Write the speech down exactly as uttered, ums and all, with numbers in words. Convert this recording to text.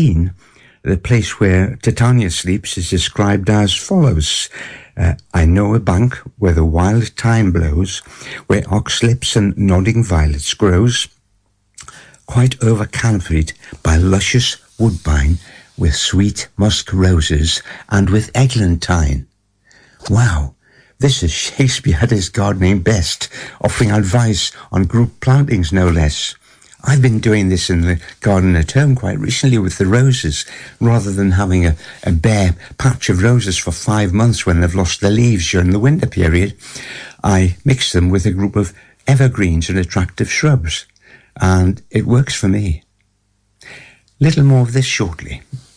scene, the place where Titania sleeps, is described as follows. Uh, I know a bank where the wild thyme blows, where oxlips and nodding violets grows, quite over-canopied by luscious woodbine, with sweet musk roses, and with eglantine. Wow, this is Shakespeare at his gardening best, offering advice on group plantings, no less. I've been doing this in the garden at home quite recently with the roses, rather than having a, a bare patch of roses for five months when they've lost their leaves during the winter period. I mix them with a group of evergreens and attractive shrubs, and it works for me. Little more of this shortly.